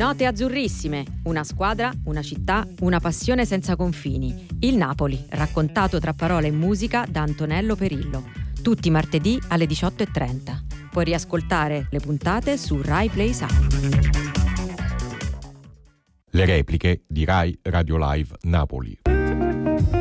Note azzurrissime, una squadra, una città, una passione senza confini. Il Napoli, raccontato tra parole e musica da Antonello Perillo. Tutti martedì alle 18:30. Puoi riascoltare le puntate su Rai Play Sound. Le repliche di Rai Radio Live Napoli.